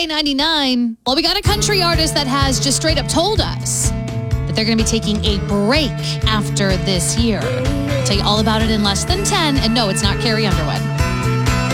K99. Well, we got a country artist that has just straight up told us that they're going to be taking a break after this year. I'll tell you all about it in less than 10. And no, it's not Carrie Underwood.